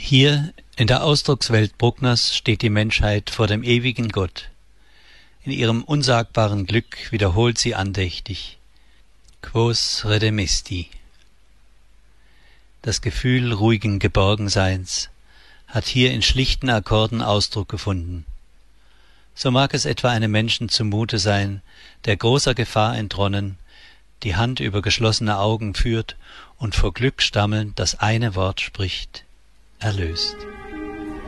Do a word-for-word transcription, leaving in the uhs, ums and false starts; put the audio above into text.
Hier in der Ausdruckswelt Bruckners steht die Menschheit vor dem ewigen Gott. In ihrem unsagbaren Glück wiederholt sie andächtig: Quos redemisti. Das Gefühl ruhigen Geborgenseins hat hier in schlichten Akkorden Ausdruck gefunden. So mag es etwa einem Menschen zumute sein, der großer Gefahr entronnen, die Hand über geschlossene Augen führt und vor Glück stammelnd das eine Wort spricht: erlöst.